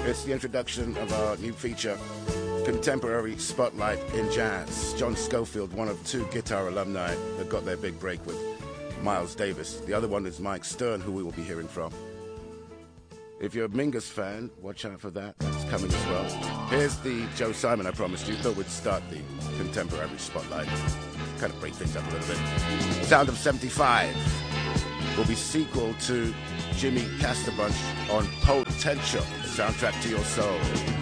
It's the introduction of our new feature, Contemporary Spotlight in Jazz. John Schofield, one of two guitar alumni that got their big break with Miles Davis. The other one is Mike Stern, who we will be hearing from. If you're a Mingus fan, watch out for that. That's coming as well. Here's the Joe Simon I promised you. Thought we'd start the Contemporary Spotlight. Kind of break things up a little bit. Sound of 75 will be sequel to Jimmy Casterbunch on Potential, the soundtrack to your soul.